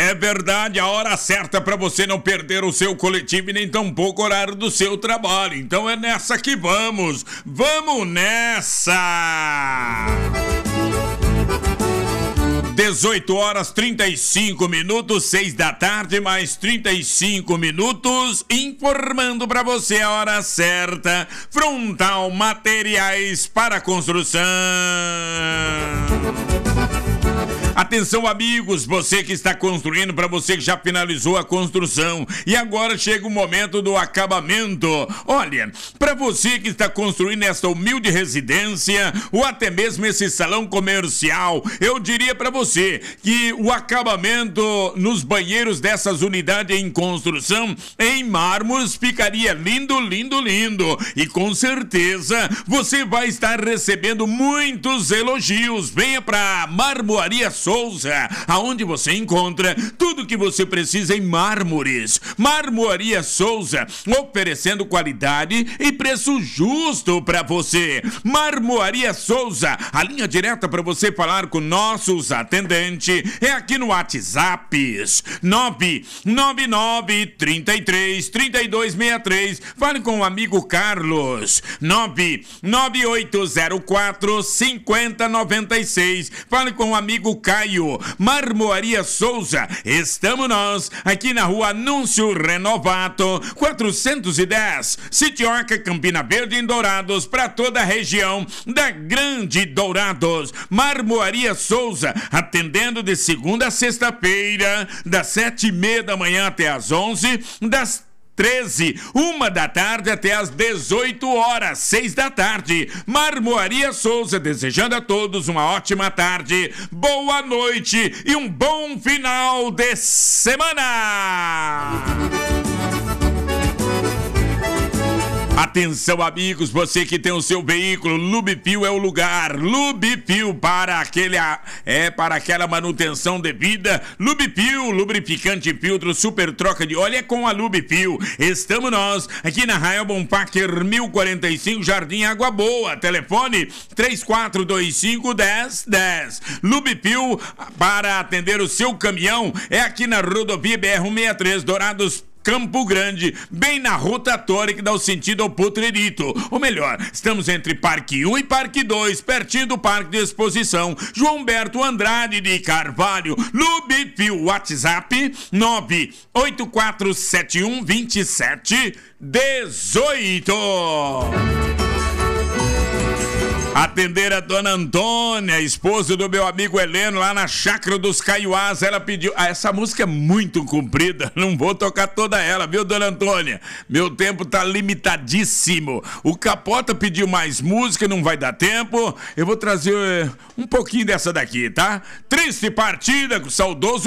É verdade, a hora certa para você não perder o seu coletivo e nem tampouco o horário do seu trabalho. Então é nessa que vamos. Vamos nessa! 18 horas 35 minutos, 6 da tarde, mais 35 minutos, informando para você a hora certa. Frontal Materiais para Construção. Atenção, amigos, você que está construindo, para você que já finalizou a construção e agora chega o momento do acabamento. Olha, para você que está construindo esta humilde residência ou até mesmo esse salão comercial, eu diria para você que o acabamento nos banheiros dessas unidades em construção em mármores ficaria lindo, lindo, lindo. E com certeza você vai estar recebendo muitos elogios. Venha para Marmoaria Souza, aonde você encontra tudo que você precisa em mármores. Marmoaria Souza, oferecendo qualidade e preço justo para você. Marmoaria Souza, a linha direta para você falar com nossos atendentes é aqui no WhatsApp 999-33-3263. Fale com o amigo Carlos 99804-5096. Fale com o amigo Caio. Marmoaria Souza, estamos nós aqui na rua Anúncio Renovato 410, Sitioca, Campina Verde, em Dourados, para toda a região da Grande Dourados. Marmoaria Souza, atendendo de segunda a sexta-feira, das 7:30 da manhã até as 11, das 1 da tarde até as 18 horas, 6 da tarde. Marmoaria Souza, desejando a todos uma ótima tarde, boa noite e um bom final de semana. Atenção, amigos, você que tem o seu veículo, Lubifil é o lugar. Lubifil para aquela manutenção devida. Lubifil, lubrificante filtro, super troca de óleo é com a Lubifil. Estamos nós aqui na Rael Bonpacker 1045, Jardim Água Boa. Telefone 3425-1010. Lubifil para atender o seu caminhão é aqui na rodovia BR-163, Dourados, Campo Grande, bem na rotatória que dá o sentido ao Potrerito. Ou melhor, estamos entre Parque 1 e Parque 2, pertinho do Parque de Exposição João Berto Andrade de Carvalho. Lubifil, WhatsApp 984712718. Atender a dona Antônia, esposa do meu amigo Heleno, lá na Chácara dos Caiuás. Ela pediu... essa música é muito comprida, não vou tocar toda ela, viu, dona Antônia? Meu tempo tá limitadíssimo. O Capota pediu mais música, não vai dar tempo. Eu vou trazer um pouquinho dessa daqui, tá? Triste partida com o saudoso